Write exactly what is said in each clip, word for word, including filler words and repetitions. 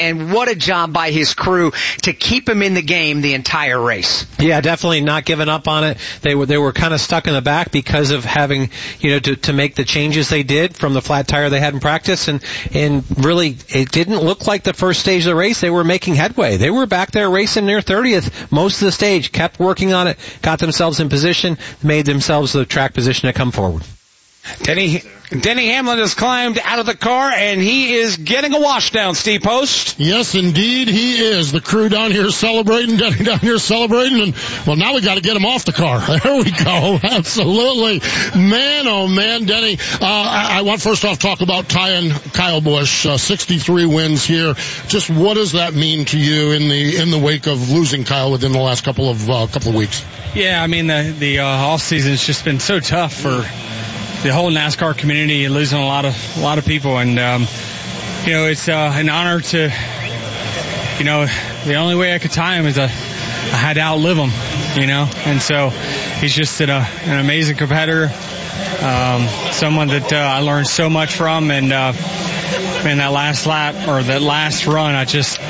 and what a job by his crew to keep him in the game the entire race. Yeah, definitely not giving up on it. They were they were kind of stuck in the back because of having, you know, to, to make the changes they did from the flat tire they had in practice, and and really it didn't look like the first stage of the race they were making headway. They were back there racing near thirtieth most of the stage, kept working on it, got themselves in position, made themselves the track position to come forward. Denny Denny Hamlin has climbed out of the car, and he is getting a washdown, Steve Post. Yes, indeed, he is. The crew down here celebrating, Denny down here celebrating, and, well, now we got to get him off the car. There we go. Absolutely. Man, oh, man, Denny. Uh, I, I want first off talk about Ty and Kyle Busch, uh, sixty-three wins here. Just what does that mean to you in the in the wake of losing Kyle within the last couple of uh, couple of weeks? Yeah, I mean, the, the uh, off season has just been so tough for the whole NASCAR community, and losing a lot of a lot of people, and um, you know, it's uh, an honor to, you know, the only way I could tie him is I, I had to outlive him, you know, and so he's just an, uh, an amazing competitor, um, someone that uh, I learned so much from, and uh, man, that last lap or that last run, I just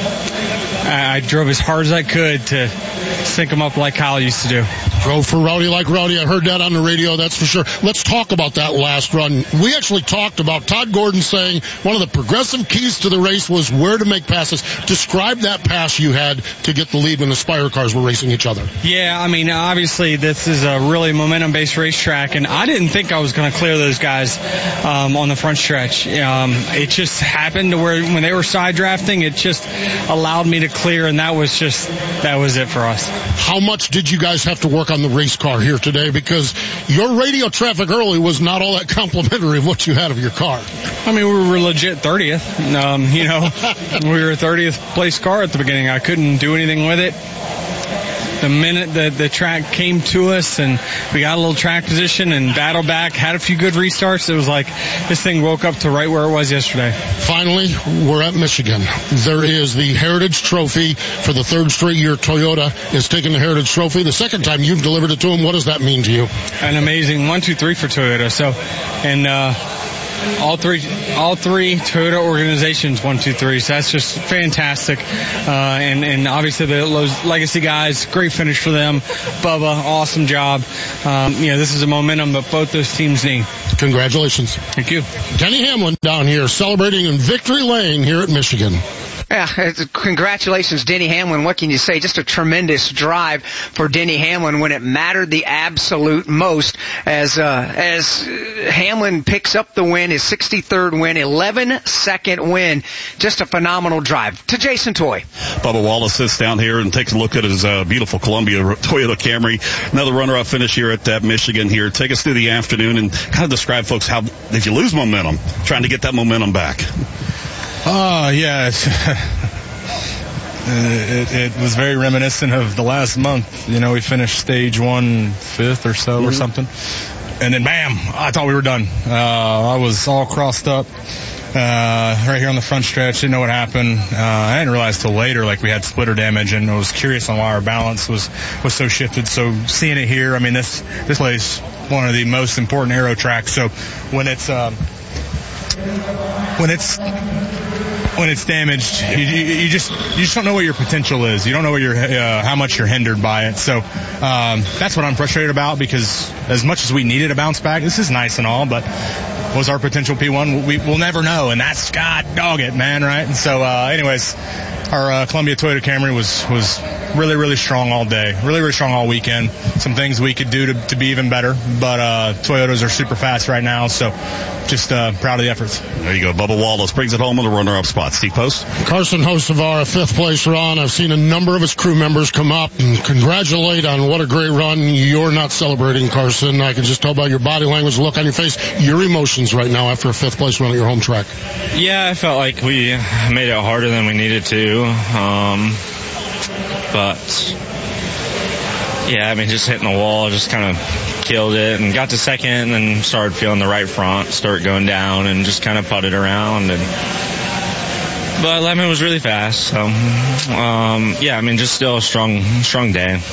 I, I drove as hard as I could to sync him up like Kyle used to do. Drove for Rowdy like Rowdy. I heard that on the radio, that's for sure. Let's talk about that last run. We actually talked about Todd Gordon saying one of the progressive keys to the race was where to make passes. Describe that pass you had to get the lead when the Spire cars were racing each other. Yeah, I mean, obviously this is a really momentum-based racetrack, and I didn't think I was going to clear those guys um, on the front stretch. Um, it just happened to where when they were side drafting, it just allowed me to clear, and that was just, that was it for us. How much did you guys have to work on the race car here today? Because your radio traffic early was not all that complimentary of what you had of your car. I mean, we were legit thirtieth. Um, you know, we were a thirtieth place car at the beginning. I couldn't do anything with it. The minute the, the track came to us and we got a little track position and battled back, had a few good restarts, it was like this thing woke up to right where it was yesterday. Finally, we're at Michigan. There is the Heritage Trophy. For the third straight year, Toyota is taking the Heritage Trophy. The second time you've delivered it to them. What does that mean to you? An amazing one, two, three for Toyota. So, and, uh, All three, all three Toyota organizations, one, two, three. So that's just fantastic. Uh, and, and obviously the those legacy guys, great finish for them. Bubba, awesome job. Um, you know, this is a momentum that both those teams need. Congratulations. Thank you. Denny Hamlin down here celebrating in Victory Lane here at Michigan. Yeah, congratulations, Denny Hamlin. What can you say? Just a tremendous drive for Denny Hamlin when it mattered the absolute most as uh, as Hamlin picks up the win, his sixty-third win, eleven second win. Just a phenomenal drive. To Jason Toy. Bubba Wallace sits down here and takes a look at his uh, beautiful Columbia Toyota Camry. Another runner-up finish here at uh, Michigan here. Take us through the afternoon and kind of describe, folks, how if you lose momentum, trying to get that momentum back. Oh, yeah. It's, it, it was very reminiscent of the last month. You know, we finished stage one fifth or so mm-hmm. or something. And then, bam, I thought we were done. Uh, I was all crossed up uh, right here on the front stretch. Didn't know what happened. Uh, I didn't realize till later, like, we had splitter damage, and I was curious on why our balance was, was so shifted. So seeing it here, I mean, this, this place is one of the most important aero tracks. So when it's, um, when it's, when it's damaged, you, you, you just you just don't know what your potential is. You don't know what your uh, how much you're hindered by it. So um, that's what I'm frustrated about, because as much as we needed a bounce back, this is nice and all, but was our potential P one? We, we'll never know, and that's God dog it, man, right? And so, uh, anyways, our uh, Columbia Toyota Camry was was really, really strong all day, really, really strong all weekend. Some things we could do to, to be even better, but uh, Toyotas are super fast right now, so just uh, proud of the efforts. There you go. Bubba Wallace brings it home on the runner-up spot. Steve Post. Carson Hocevar, a fifth-place run. I've seen a number of his crew members come up and congratulate on what a great run. You're not celebrating, Carson. I can just tell by your body language, look on your face, your emotions right now after a fifth-place run at your home track. Yeah, I felt like we made it harder than we needed to. Um, but, yeah, I mean, just hitting the wall just kind of killed it, and got to second and then started feeling the right front start going down and just kind of putted around. And But Lemon was really fast, so, um, yeah, I mean, just still a strong, strong day.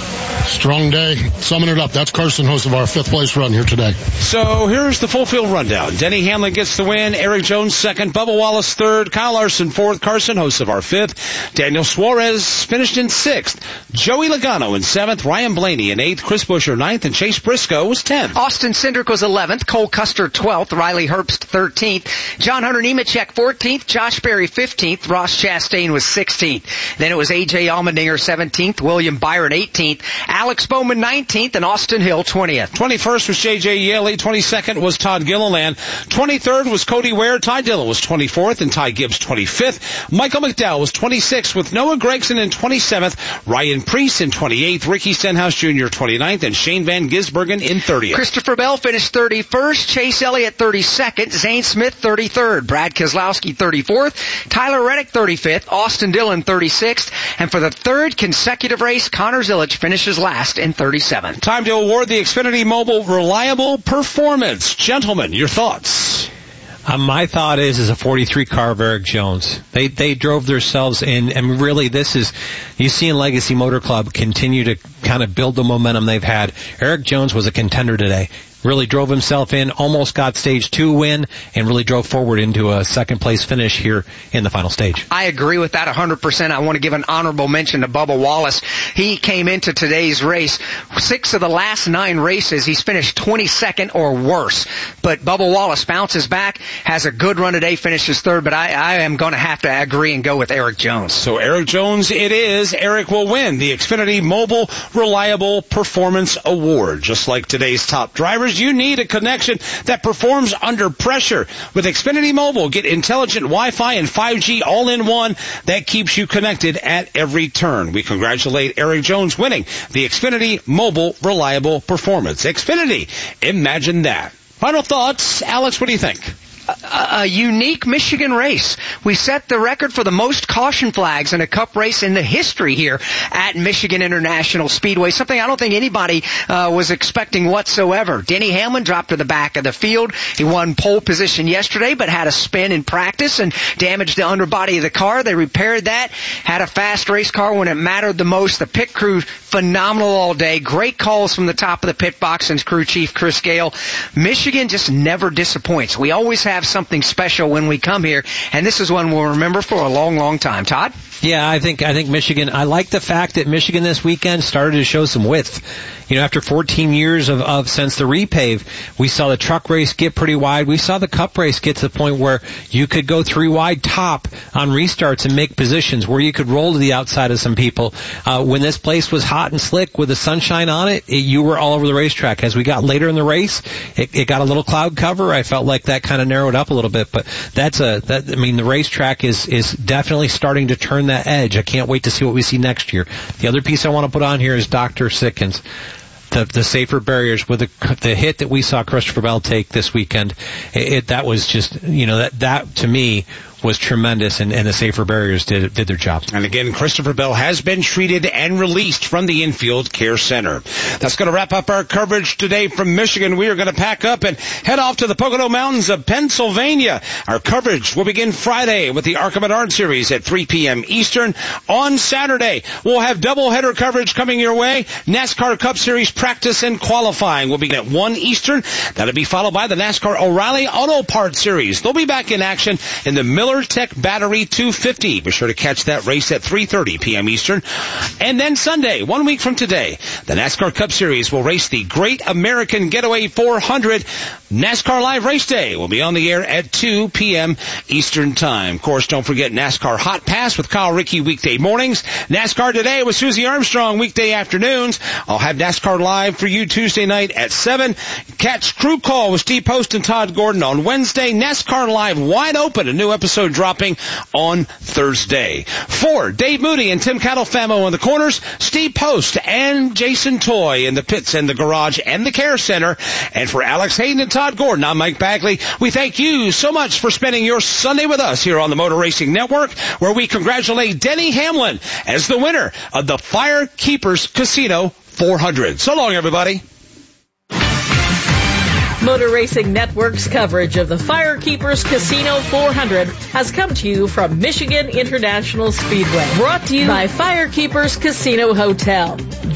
strong day. Summing it up. That's Carson, host of our fifth place run here today. So here's the full field rundown. Denny Hamlin gets the win. Eric Jones second. Bubba Wallace third. Kyle Larson fourth. Carson, host of our fifth. Daniel Suarez finished in sixth. Joey Logano in seventh. Ryan Blaney in eighth. Chris Buescher ninth. And Chase Briscoe was tenth. Austin Cindric was eleventh. Cole Custer twelfth. Riley Herbst thirteenth. John Hunter Nemechek fourteenth. Josh Berry fifteenth. Ross Chastain was sixteenth. Then it was A J Allmendinger seventeenth. William Byron eighteenth. Alex Bowman nineteenth. And Austin Hill twentieth. twenty-first was J J Yeley. twenty-second was Todd Gilliland. twenty-third was Cody Ware. Ty Dillon was twenty-fourth. And Ty Gibbs twenty-fifth. Michael McDowell was twenty-sixth with Noah Gragson in twenty-seventh. Ryan Preece in twenty-eighth. Ricky Stenhouse Junior twenty-ninth. And Shane Van Gisbergen in thirtieth. Christopher Bell finished thirty-first. Chase Elliott thirty-second. Zane Smith thirty-third. Brad Keselowski thirty-fourth. Tyler Reddick thirty-fifth. Austin Dillon thirty-sixth. And for the third consecutive race, Connor Zilic finishes last in thirty-seventh. Time to award the Xfinity Mobile Reliable Performance. Gentlemen, your thoughts? Uh, my thought is, is a forty-three car of Eric Jones. They they drove themselves in, and really this is, you see in Legacy Motor Club continue to kind of build the momentum they've had. Eric Jones was a contender today. Really drove himself in, almost got stage two win, and really drove forward into a second place finish here in the final stage. I agree with that one hundred percent. I want to give an honorable mention to Bubba Wallace. He came into today's race. Six of the last nine races, he's finished twenty-second or worse. But Bubba Wallace bounces back, has a good run today, finishes third, but I, I am going to have to agree and go with Eric Jones. So Eric Jones it is. Eric will win the Xfinity Mobile Reliable Performance Award. Just like today's top drivers, you need a connection that performs under pressure. With Xfinity Mobile, get intelligent Wi-Fi and five G all in one that keeps you connected at every turn. We congratulate Eric Jones winning the Xfinity Mobile Reliable Performance. Xfinity, imagine that. Final thoughts. Alex, what do you think? A, a unique Michigan race. We set the record for the most caution flags in a cup race in the history here at Michigan International Speedway, something I don't think anybody uh, was expecting whatsoever. Denny Hamlin dropped to the back of the field. He won pole position yesterday, but had a spin in practice and damaged the underbody of the car. They repaired that, had a fast race car when it mattered the most. The pit crew, phenomenal all day. Great calls from the top of the pit box and crew chief Chris Gale. Michigan just never disappoints. We always have something special when we come here, and this is one we'll remember for a long, long time. Todd? Yeah, I think I think Michigan, I like the fact that Michigan this weekend started to show some width. You know, after fourteen years of, of since the repave, we saw the truck race get pretty wide. We saw the cup race get to the point where you could go three wide top on restarts and make positions where you could roll to the outside of some people. Uh, when this place was hot and slick with the sunshine on it, it, you were all over the racetrack. As we got later in the race, it, it got a little cloud cover. I felt like that kind of narrowed up a little bit, but that's a, that, I mean, the racetrack is, is definitely starting to turn that edge. I can't wait to see what we see next year. The other piece I want to put on here is Doctor Sitkins. The, the safer barriers with the, the hit that we saw Christopher Bell take this weekend, it, it that was just, you know, that, that to me was tremendous, and, and the safer barriers did did their job. And again, Christopher Bell has been treated and released from the Infield Care Center. That's going to wrap up our coverage today from Michigan. We are going to pack up and head off to the Pocono Mountains of Pennsylvania. Our coverage will begin Friday with the ARCA Menard Series at three p.m. Eastern. On Saturday, we'll have doubleheader coverage coming your way. NASCAR Cup Series practice and qualifying will begin at one Eastern. That'll be followed by the NASCAR O'Reilly Auto Parts Series. They'll be back in action in the Miller Tech Battery two fifty. Be sure to catch that race at three thirty p.m. Eastern. And then Sunday, one week from today, the NASCAR Cup Series will race the Great American Getaway four hundred. NASCAR Live Race Day will be on the air at two p.m. Eastern Time. Of course, don't forget NASCAR Hot Pass with Kyle Rickey weekday mornings. NASCAR Today with Susie Armstrong weekday afternoons. I'll have NASCAR Live for you Tuesday night at seven. Catch Crew Call with Steve Post and Todd Gordon on Wednesday. NASCAR Live Wide Open, a new episode dropping on Thursday. For Dave Moody and Tim Catalfamo in the corners, Steve Post and Jason Toy in the pits and the garage and the care center. And for Alex Hayden and Todd Gordon, I'm Mike Bagley. We thank you so much for spending your Sunday with us here on the Motor Racing Network, where we congratulate Denny Hamlin as the winner of the Firekeepers Casino four hundred. So long, everybody. Motor Racing Network's coverage of the Firekeepers Casino four hundred has come to you from Michigan International Speedway. Brought to you by Firekeepers Casino Hotel.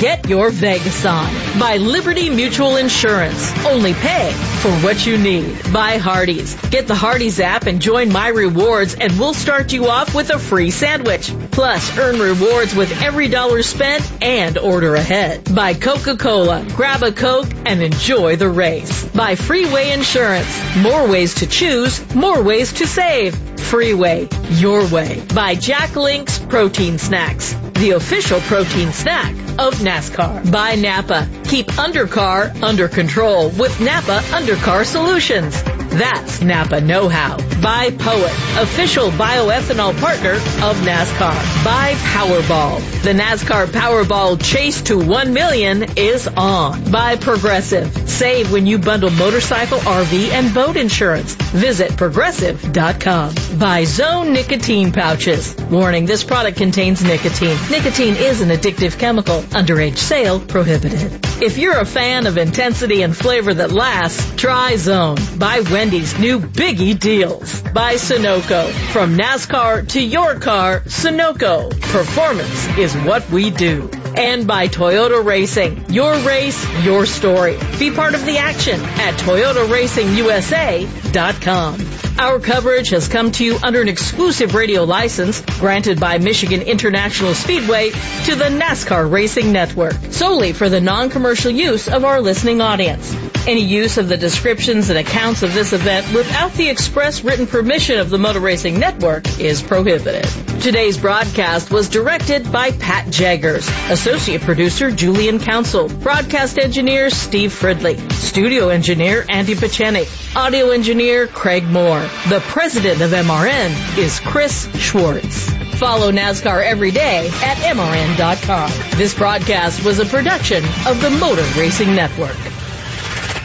Get your Vegas on. By Liberty Mutual Insurance. Only pay for what you need. By Hardee's. Get the Hardee's app and join My Rewards, and we'll start you off with a free sandwich. Plus, earn rewards with every dollar spent and order ahead. By Coca-Cola. Grab a Coke and enjoy the race. By Freeway Insurance. More ways to choose, more ways to save. Freeway, your way. By Jack Link's Protein Snacks, the official protein snack of NASCAR. By Napa. Keep undercar under control with Napa Undercar Solutions. That's Napa know-how. By Poet, official bioethanol partner of NASCAR. By Powerball. The NASCAR Powerball Chase to one million is on. By Progressive. Save when you bundle motorcycle, R V, and boat insurance. Visit progressive dot com. By Zone Nicotine Pouches. Warning, this product contains nicotine. Nicotine is an addictive chemical. Underage sale prohibited. If you're a fan of intensity and flavor that lasts, try Zone. By Wendy's new Biggie Deals. By Sunoco. From NASCAR to your car, Sunoco. Performance is what we do. And by Toyota Racing. Your race, your story. Be part of the action at Toyota Racing U S A dot com. Our coverage has come to you under an exclusive radio license granted by Michigan International Speedway to the NASCAR Racing Network, solely for the non-commercial use of our listening audience. Any use of the descriptions and accounts of this event without the express written permission of the Motor Racing Network is prohibited. Today's broadcast was directed by Pat Jaggers, associate producer Julian Council, broadcast engineer Steve Fridley, studio engineer Andy Pachenic, audio engineer Craig Moore. The president of M R N is Chris Schwartz. Follow NASCAR every day at M R N dot com. This broadcast was a production of the Motor Racing Network.